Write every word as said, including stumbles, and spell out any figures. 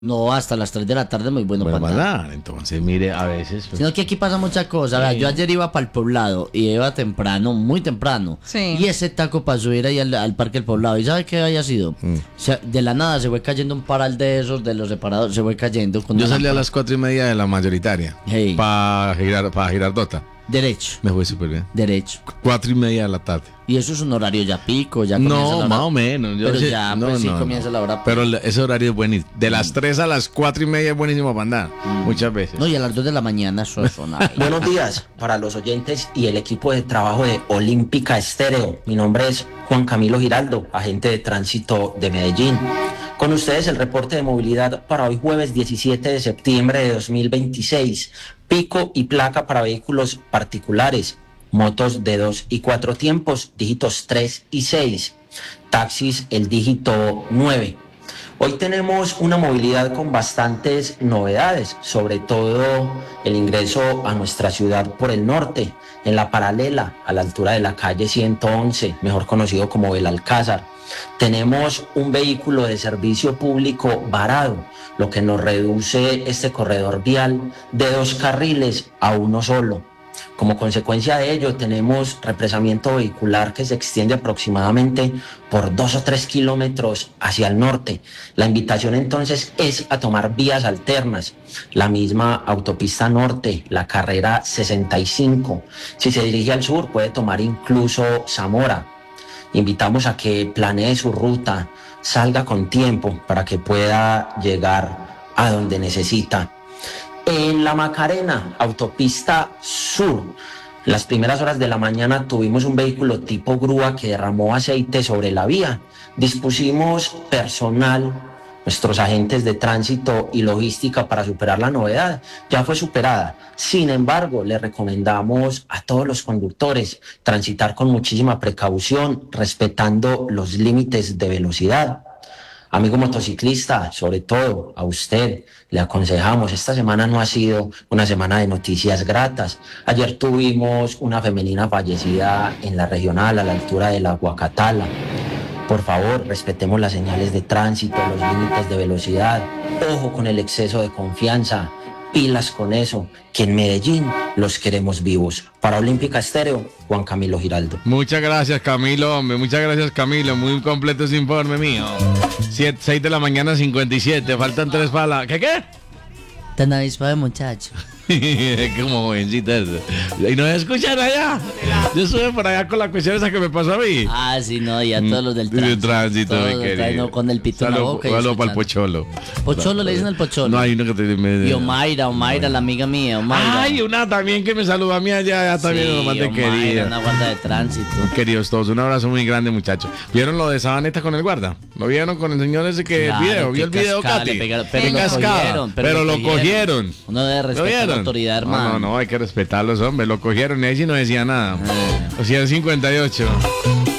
No, hasta las tres de la tarde muy bueno Bueno, para para andar. nada. Entonces, mire, a veces. pues, Sino que aquí pasa mucha cosa. Vea, Sí. yo ayer iba para el Poblado y iba temprano, muy temprano. Sí. Y ese taco para subir ahí al, al Parque del Poblado. ¿Y sabe qué había sido? Mm. O sea, de la nada se fue cayendo un paral de esos, de los separados, se fue cayendo con Yo una salí a lámpara. las cuatro y media de la mayoritaria. Hey. Para girar, para Girardota. Derecho, Me fue súper bien. derecho. Cuatro y media de la tarde. Y eso es un horario ya pico, ya comienza la No, hora. más o menos. Yo Pero sé- ya, no, pues sí no, comienza no. la hora. Pero el- ese horario es buenísimo. De las tres a las cuatro y media es buenísimo para andar. Muchas veces. No, y a las dos de la mañana eso es sonar. Buenos días para los oyentes y el equipo de trabajo de Olímpica Estéreo. Mi nombre es Juan Camilo Giraldo, agente de tránsito de Medellín. Con ustedes el reporte de movilidad para hoy jueves diecisiete de septiembre de dos mil veintiséis. Pico y placa para vehículos particulares, motos de dos y cuatro tiempos, dígitos tres y seis. Taxis el dígito nueve. Hoy tenemos una movilidad con bastantes novedades, sobre todo el ingreso a nuestra ciudad por el norte, en la paralela a la altura de la calle ciento once, mejor conocido como Belalcázar. Tenemos un vehículo de servicio público varado, lo que nos reduce este corredor vial de dos carriles a uno solo. Como consecuencia de ello, tenemos represamiento vehicular que se extiende aproximadamente por dos o tres kilómetros hacia el norte. La invitación entonces es a tomar vías alternas, la misma autopista norte, la carrera sesenta y cinco. Si se dirige al sur, puede tomar incluso Zamora. Invitamos a que planee su ruta, salga con tiempo para que pueda llegar a donde necesita. En La Macarena, autopista sur, las primeras horas de la mañana tuvimos un vehículo tipo grúa que derramó aceite sobre la vía. Dispusimos personal, nuestros agentes de tránsito y logística para superar la novedad. Ya fue superada. Sin embargo, le recomendamos a todos los conductores transitar con muchísima precaución, respetando los límites de velocidad. Amigo motociclista, sobre todo a usted le aconsejamos, esta semana no ha sido una semana de noticias gratas. Ayer tuvimos una femenina fallecida en la regional a la altura de la Guacatala. Por favor, respetemos las señales de tránsito, los límites de velocidad. Ojo con el exceso de confianza. Pilas con eso, que en Medellín los queremos vivos. Para Olímpica Estéreo, Juan Camilo Giraldo. Muchas gracias, Camilo, hombre. Muchas gracias, Camilo. Muy completo ese informe mío. Siete, seis de la mañana, cincuenta y siete. Faltan tres para la... ¿Qué, qué? Tan avispado, muchacho. Como jovencita eso. Y no me escuchan allá. Yo estuve por allá con la cuestión esa que me pasó a mí. Ah, sí, no, ya todos los del Mm, del tránsito. tránsito, todos mi los del querido. tránsito, con el pito en la Saludo- boca. y saludo para el escuchando. pocholo. Pocholo, le dicen al pocholo. No, hay uno que te... me- Y Omaira, Omaira, la amiga mía, Omaira. Ay, una también que me saludó a mí allá, allá también, sí, nomás de Omaira, querida. una guarda de tránsito. Queridos todos, un abrazo muy grande, muchachos. ¿Vieron lo de Sabaneta con el guarda? ¿Lo vieron con el señor ese que Claro, video? qué ¿Vio el video, cascada Katy? le pegaron, Qué pero lo cascada. cogieron, pero, pero lo lo cogieron. cogieron. Uno debe ¿Lo respetar la vieron? autoridad, No, hermano. no, no, hay que respetarlos, hombre. Lo cogieron y ahí sí no decía nada. Ah. O sea, cincuenta y ocho.